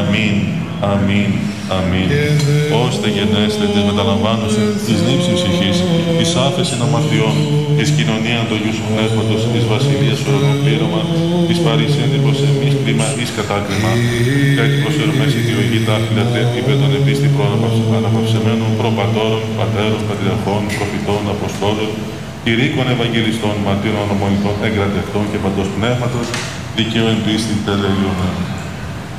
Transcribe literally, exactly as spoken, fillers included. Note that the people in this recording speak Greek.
Αμήν, αμήν, αμήν. Ώστε γενέστε της μεταλαμβάνωσης της λήψης ψυχής, της άφεσης αμαρτιών, της κοινωνίας του Αγίου Σου Πνεύματος, της Βασιλείας σου οροπλήρωμα, της παρήσενης προς εμείς κρίμα εις κατάκριμα, κάτι προσφέρουμε στη διογή τάφυλλα είπε τον επίστη αναπαυσεμένων προπατώρων, πατέρων, πατριαρχών, προφητών, αποστόλων, κηρύκων, Ευαγγελιστών, μαρτύρων, ομολητών, εγκρατευτών και παντός πνεύματος, δικαίων πίστη τελειωμένων.